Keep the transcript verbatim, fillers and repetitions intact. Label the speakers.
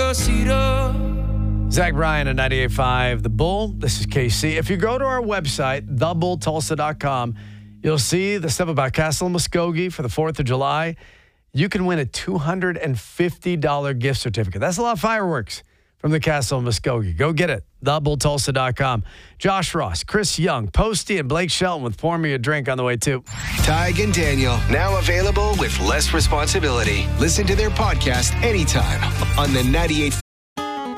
Speaker 1: Despacito.
Speaker 2: Zach Bryan at ninety-eight point five The Bull. This is K C. If you go to our website, the bull tulsa dot com, you'll see the stuff about Castle Muskogee for the fourth of July. You can win a two hundred fifty dollars gift certificate. That's a lot of fireworks from the Castle Muskogee. Go get it. the bull tulsa dot com. Josh Ross, Chris Young, Posty, and Blake Shelton with Pour Me a Drink on the way, too.
Speaker 3: Tig and Daniel, now available with less responsibility. Listen to their podcast anytime on the ninety-eight